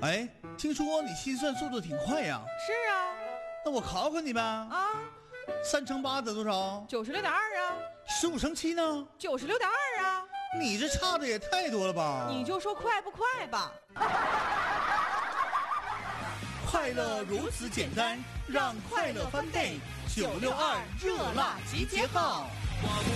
哎，听说你心算速度挺快呀？ 是啊。 那我考考你呗。 啊 3乘8得多少 ，96.2啊。 ？15乘7呢 ？96.2啊。 你这差的也太多了吧？ 你就说快不快吧。 快乐如此简单，让快乐翻倍。962热辣集结号。